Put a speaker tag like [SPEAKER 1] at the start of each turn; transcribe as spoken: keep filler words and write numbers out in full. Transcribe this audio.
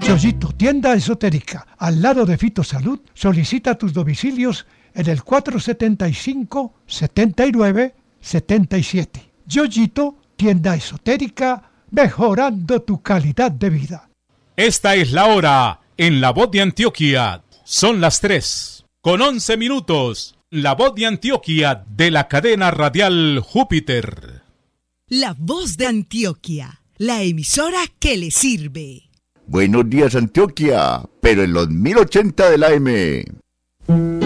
[SPEAKER 1] Yoyito, tienda esotérica, al lado de Fitosalud. Solicita tus domicilios en el cuatro setenta y cinco, setenta y nueve, setenta y siete. Yoyito, tienda esotérica, mejorando tu calidad de vida.
[SPEAKER 2] Esta es la hora en La Voz de Antioquia. Son las tres con once minutos. La Voz de Antioquia de la cadena radial Júpiter.
[SPEAKER 3] La Voz de Antioquia, la emisora que le sirve.
[SPEAKER 4] Buenos días, Antioquia, pero en los mil ochenta de la A M.